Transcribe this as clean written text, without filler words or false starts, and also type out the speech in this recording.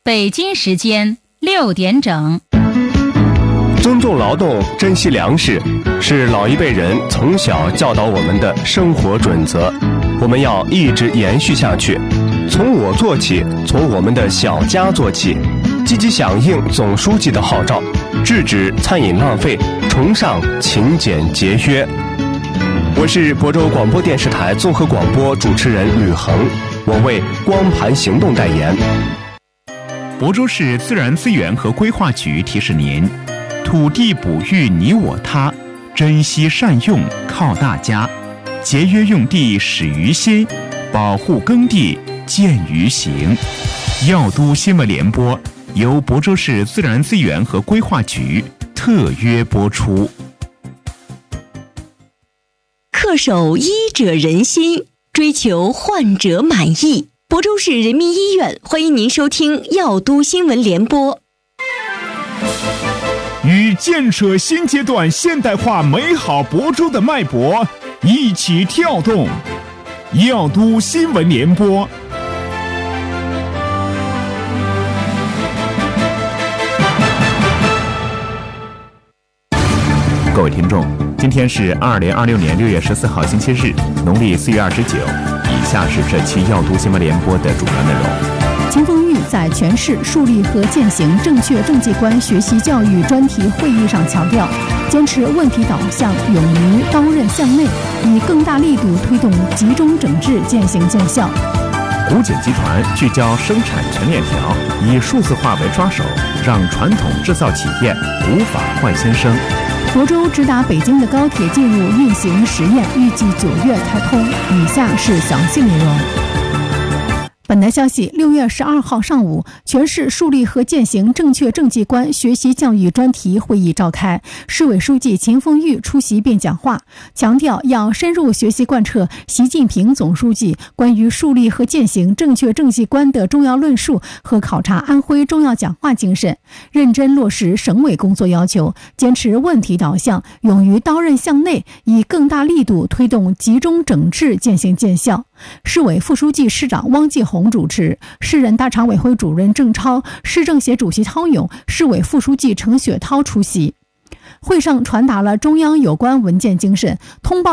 北京时间6点整。 尊重劳动，珍惜粮食，是老一辈人从小教导我们的生活准则，我们要一直延续下去。从我做起，从我们的小家做起，积极响应总书记的号召，制止餐饮浪费，崇尚勤俭节约。我是亳州广播电视台综合广播主持人吕恒，我为光盘行动代言。 亳州市自然资源和规划局提示您：土地哺育你我他，珍惜善用靠大家，节约用地始于心，保护耕地见于行。药都新闻联播由亳州市自然资源和规划局特约播出。 恪守医者仁心，追求患者满意。亳州市人民医院欢迎您收听药都新闻联播。 与建设新阶段现代化美好亳州的脉搏一起跳动，药都新闻联播。各位听众，今天是2026年6月14号星期日，农历4月29。以下是这期药都新闻联播的主要内容。 秦凤玉在全市树立和践行正确政绩观学习教育专题会议上强调，坚持问题导向，勇于刀刃向内，以更大力度推动集中整治践行见效。 古锦集团聚焦生产全链条，以数字化为抓手，让传统制造企业无法换新生。 亳州直达北京的高铁进入运行实验，预计9月开通。以下是详细内容。本台消息，6月12号上午，全市树立和践行正确政绩观学习教育专题会议召开，市委书记秦凤玉出席并讲话，强调要深入学习贯彻习近平总书记关于树立和践行正确政绩观的重要论述和考察安徽重要讲话精神，认真落实省委工作要求，坚持问题导向，勇于刀刃向内，以更大力度推动集中整治践行见效。市委副书记、市长汪继红主持，市人大常委会主任郑超、市政协主席汤勇、市委副书记程雪涛出席。会上传达了中央有关文件精神，通报